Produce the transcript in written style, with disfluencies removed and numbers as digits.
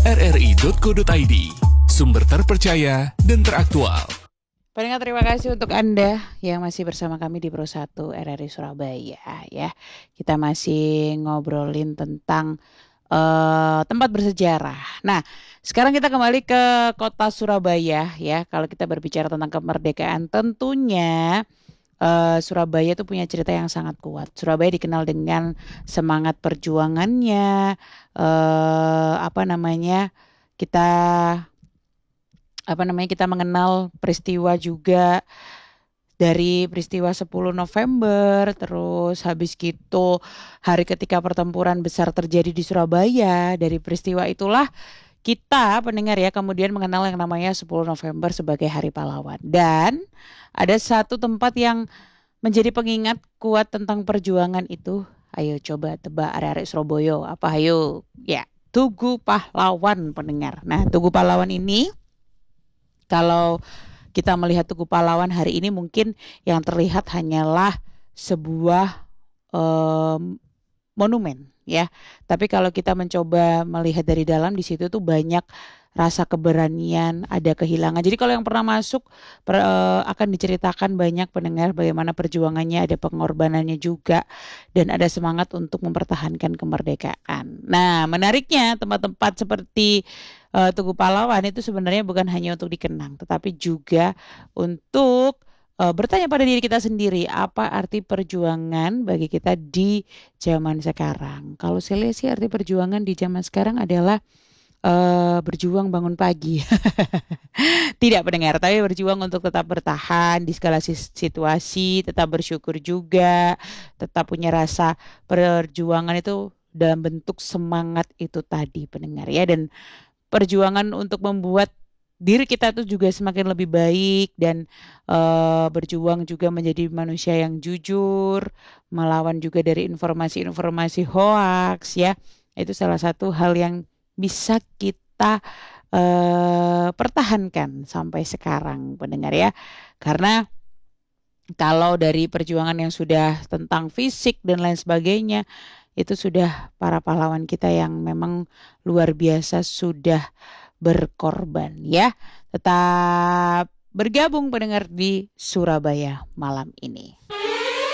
rri.co.id, sumber terpercaya dan teraktual. Pendengar, terima kasih untuk Anda yang masih bersama kami di Pro 1 RRI Surabaya ya. Kita masih ngobrolin tentang tempat bersejarah. Nah, sekarang kita kembali ke kota Surabaya ya. Kalau kita berbicara tentang kemerdekaan, tentunya Surabaya itu punya cerita yang sangat kuat. Surabaya dikenal dengan semangat perjuangannya, kita kita mengenal peristiwa juga dari peristiwa 10 November, terus habis gitu hari ketika pertempuran besar terjadi di Surabaya. Dari peristiwa itulah kita pendengar ya kemudian mengenal yang namanya 10 November sebagai Hari Pahlawan. Dan ada satu tempat yang menjadi pengingat kuat tentang perjuangan itu. Ayo coba tebak arek-arek Surabaya. Apa ayo? Ya, Tugu Pahlawan pendengar. Nah, Tugu Pahlawan ini kalau kita melihat Tugu Pahlawan hari ini mungkin yang terlihat hanyalah sebuah monumen ya. Tapi kalau kita mencoba melihat dari dalam, di situ tuh banyak rasa keberanian, ada kehilangan. Jadi kalau yang pernah masuk akan diceritakan banyak pendengar bagaimana perjuangannya, ada pengorbanannya juga, dan ada semangat untuk mempertahankan kemerdekaan. Nah, menariknya tempat-tempat seperti Tugu Pahlawan itu sebenarnya bukan hanya untuk dikenang, tetapi juga untuk bertanya pada diri kita sendiri, apa arti perjuangan bagi kita di zaman sekarang. Kalau saya lihat sih arti perjuangan di zaman sekarang adalah berjuang bangun pagi. Tidak pendengar, tapi berjuang untuk tetap bertahan di segala situasi, tetap bersyukur juga, tetap punya rasa perjuangan itu dalam bentuk semangat itu tadi pendengar ya. Dan perjuangan untuk membuat diri kita tuh juga semakin lebih baik dan berjuang juga menjadi manusia yang jujur, melawan juga dari informasi-informasi hoaks ya. Itu salah satu hal yang bisa kita pertahankan sampai sekarang pendengar ya. Karena kalau dari perjuangan yang sudah tentang fisik dan lain sebagainya, itu sudah para pahlawan kita yang memang luar biasa sudah berkorban ya. Tetap bergabung pendengar di Surabaya malam ini.